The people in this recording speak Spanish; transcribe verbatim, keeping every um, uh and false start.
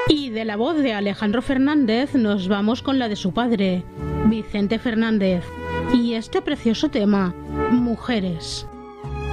Y de la voz de Alejandro Fernández nos vamos con la de su padre, Vicente Fernández, y este precioso tema, Mujeres.